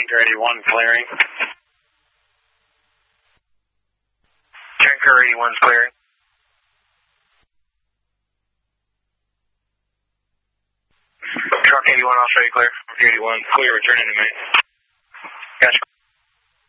Tanker 81 clearing. Tanker 81's clearing. Truck 81 also clear. 81 clear, returning to main. Gotcha.